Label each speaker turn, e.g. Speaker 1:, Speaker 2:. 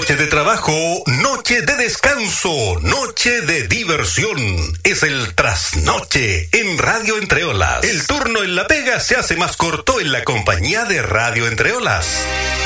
Speaker 1: Noche de trabajo, noche de descanso, noche de diversión. Es el trasnoche en Radio Entre Olas. El turno en la pega se hace más corto en la compañía de Radio Entre Olas.